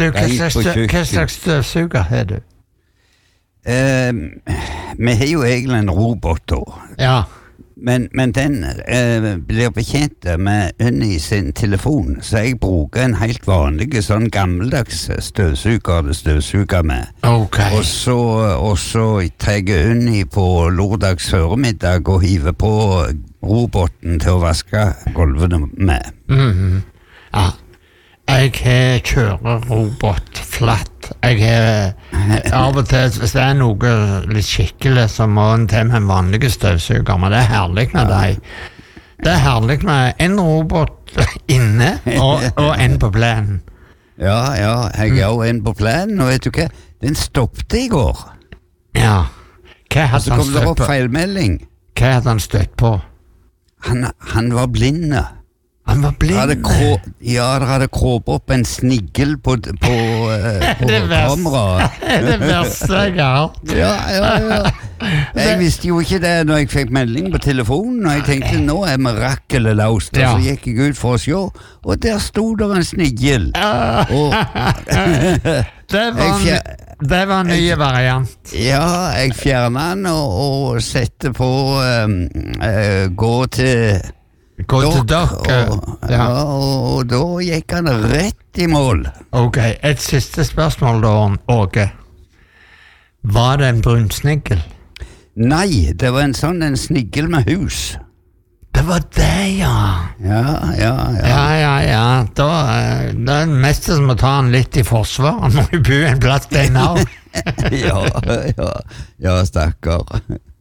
Hva slags støvsuger har du? Vi har jo egentlig en robot da. Ja. Men den blir betjent med inni sin telefon, så jeg bruker en helt vanlig sånn gammeldags støvsuger med. Okay. Og så tar jeg inni på lørdags formiddag og hiver på roboten til å vaske gulvene med. Ja. Jeg kjører robot flatt. Av og til, hvis det noe litt skikkelig, så må en til med en vanlig støvsuger, men det herlig med deg. Det herlig med en robot inne og en på planen. Ja, jeg har jo en på planen, og vet du hva? Den stoppet i går. Ja. Hva hadde han støtt på? Så kom det opp feilmelding. Hva hadde han støtt på? Han var blinde. Han var blind? Det hadde kråpet opp en sniggel på kameraet. Det verste jeg har. Ja. Jeg visste jo ikke det når jeg fikk melding på telefonen, og jeg tenkte, nå mirakelet laust, og så gikk jeg ut for å se, og der stod der en sniggel. Det var en ny variant. Ja, jeg fjernet den og sette på gå til dokk, og da gikk han rett i mål. Ok, et siste spørsmål da, Åge. Var det en brunsniggel? Nei, det var en sniggel med hus. Det var det, ja. Ja. Da det er mest som å ta han litt i forsvar. Han må jo bo en plass den av. Ja, stakkar.